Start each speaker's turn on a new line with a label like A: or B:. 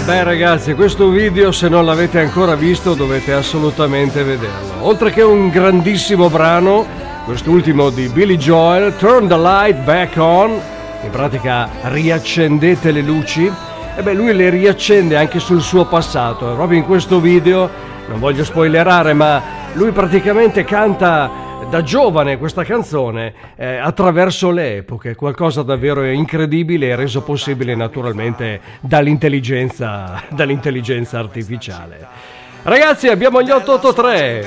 A: Beh ragazzi, questo video se non l'avete ancora visto dovete assolutamente vederlo. Oltre che un grandissimo brano, quest'ultimo di Billy Joel, Turn the Light Back On, in pratica riaccendete le luci, e beh lui le riaccende anche sul suo passato, e proprio in questo video, non voglio spoilerare, ma lui praticamente canta da giovane questa canzone attraverso le epoche, qualcosa davvero incredibile e reso possibile naturalmente dall'intelligenza artificiale. Ragazzi, abbiamo gli 883.